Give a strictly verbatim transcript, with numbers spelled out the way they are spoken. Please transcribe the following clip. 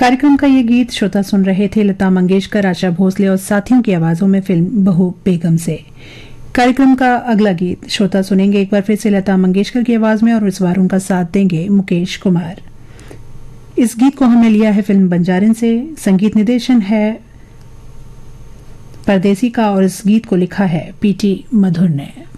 कार्यक्रम का ये गीत श्रोता सुन रहे थे लता मंगेशकर, आशा भोसले और साथियों की आवाजों में फिल्म बहू बेगम से। कार्यक्रम का अगला गीत श्रोता सुनेंगे एक बार फिर से लता मंगेशकर की आवाज में और इस बार उनका साथ देंगे मुकेश कुमार। इस गीत को हमने लिया है फिल्म बंजारन से। संगीत निर्देशन है परदेसी का और इस गीत को लिखा है पीटी मधुर ने।